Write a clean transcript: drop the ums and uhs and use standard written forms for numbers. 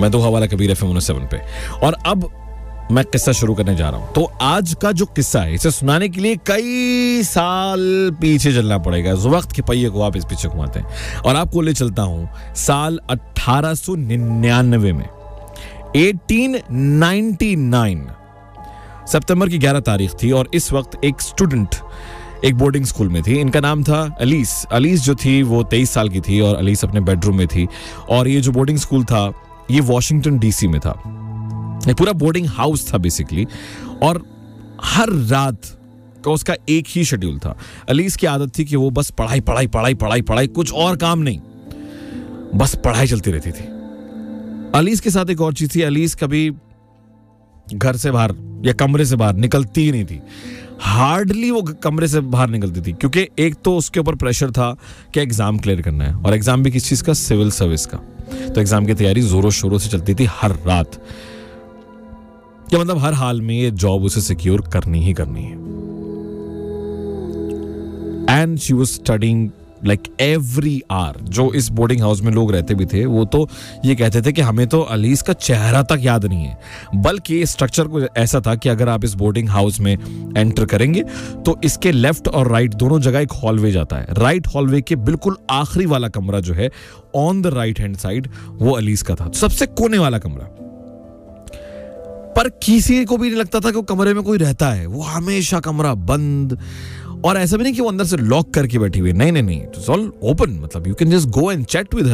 मैं दो हवाला कबीर FM 107 पे। और अब मैं किस्सा शुरू करने जा रहा हूं। तो आज का जो किस्सा है इसे सुनाने के लिए कई साल पीछे चलना पड़ेगा। वक्त के पहिए को आप इस पीछे घुमाते हैं और आपको ले चलता हूं साल 1899 में। 1899 सितंबर की 11 तारीख थी और इस वक्त एक स्टूडेंट एक बोर्डिंग स्कूल में थी। इनका नाम था अलीस जो थी वो 23 साल की थी और अलीस अपने बेडरूम में थी। और ये जो बोर्डिंग स्कूल था ये वॉशिंगटन DC में था। ये पूरा बोर्डिंग हाउस था बेसिकली और हर रात का उसका एक ही शेड्यूल था। अलीस की आदत थी कि वो बस पढ़ाई, कुछ और काम नहीं, बस पढ़ाई चलती रहती थी। अलीस के साथ एक और चीज थी, अलीस कभी घर से बाहर या कमरे से बाहर निकलती ही नहीं थी। हार्डली वो कमरे से बाहर निकलती थी क्योंकि एक तो उसके ऊपर प्रेशर था कि एग्जाम क्लियर करना है और एग्जाम भी किस चीज का, सिविल सर्विस का। तो एग्जाम की तैयारी जोरों शोरों से चलती थी हर रात, कि मतलब हर हाल में ये जॉब उसे सिक्योर करनी ही करनी है। And she was studying like every hour. जो इस बोर्डिंग हाउस में लोग रहते भी थे वो तो ये कहते थे कि हमें तो अलीस का चेहरा तक याद नहीं है। बल्कि स्ट्रक्चर को ऐसा था कि अगर आप इस बोर्डिंग हाउस में एंटर करेंगे तो इसके लेफ्ट और राइट दोनों जगह एक हॉलवे जाता है। राइट हॉलवे के बिल्कुल आखिरी वाला कमरा जो है on the right hand side वो अलीस का था, सबसे कोने वाला कमरा। पर किसी को भी नहीं लगता था कि वो कमरे में कोई रहता है। वो हमेशा कमरा बंद, और ऐसा भी नहीं कि वो अंदर से लॉक करके बैठी हुई, नहीं, इट्स ऑल ओपन। मतलब you can just go and chat with her.